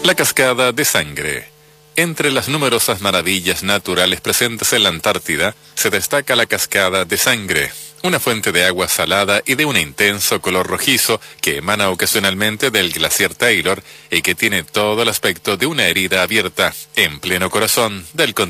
La cascada de sangre. Entre las numerosas maravillas naturales presentes en la Antártida, se destaca la cascada de sangre, una fuente de agua salada y de un intenso color rojizo que emana ocasionalmente del glaciar Taylor y que tiene todo el aspecto de una herida abierta en pleno corazón del continente.